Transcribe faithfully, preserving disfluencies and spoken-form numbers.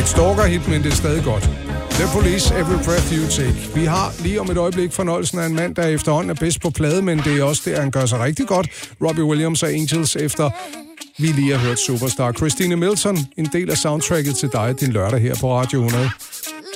et stalker-hit, men det er stadig godt. The Police, Every Breath You Take. Vi har lige om et øjeblik fornøjelsen af en mand, der efterhånden er bedst på plade, men det er også der, han gør sig rigtig godt. Robbie Williams og Angels, efter vi lige har hørt Superstar. Christina Milton, en del af soundtracket til dig, din lørdag her på Radio hundrede.